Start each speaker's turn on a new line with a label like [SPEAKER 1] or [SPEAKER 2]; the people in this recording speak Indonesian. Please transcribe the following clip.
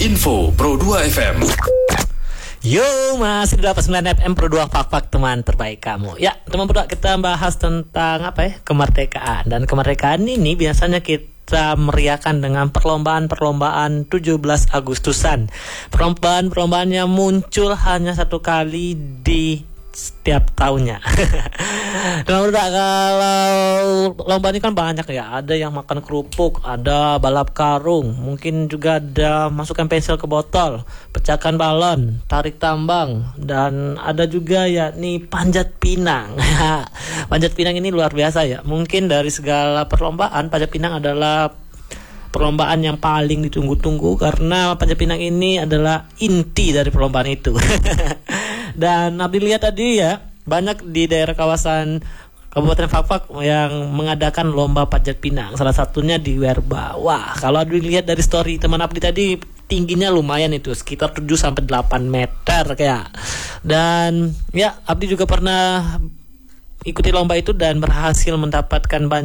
[SPEAKER 1] Info Pro 2 FM.
[SPEAKER 2] Yo, masih di 89 FM Pro 2 Fak-Fak, teman terbaik kamu. Ya, teman Pro 2, kita bahas tentang kemerdekaan. Dan kemerdekaan ini biasanya kita meriahkan dengan perlombaan 17 Agustusan. Perlombaan-perlombaannya muncul hanya satu kali di setiap tahunnya. Teman Pro 2, kalau lomba ini kan banyak ya. Ada yang makan kerupuk, ada balap karung, mungkin juga ada masukkan pensil ke botol, pecahkan balon, tarik tambang, dan ada juga yakni panjat pinang. Panjat pinang ini luar biasa ya. Mungkin dari segala perlombaan, panjat pinang adalah perlombaan yang paling ditunggu-tunggu karena panjat pinang ini adalah inti dari perlombaan itu. Dan Abdi lihat tadi ya, banyak di daerah kawasan Kabupaten Fak-Fak yang mengadakan lomba panjat pinang. Salah satunya di Werba. Wah, kalau Abdi lihat dari story teman Abdi tadi, tingginya lumayan itu, sekitar 7-8 meter kayak. Dan ya, Abdi juga pernah ikuti lomba itu dan berhasil mendapatkan banyak